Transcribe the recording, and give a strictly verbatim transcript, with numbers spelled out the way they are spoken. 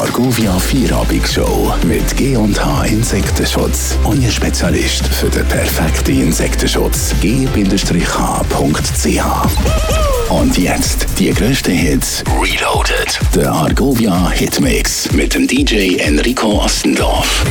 Argovia Vierabigshow mit G und H Insektenschutz. Euer Spezialist für den perfekten Insektenschutz. G H Punkt C H. Und jetzt die grössten Hits Reloaded. Der Argovia Hitmix mit dem D J Enrico Ostendorf.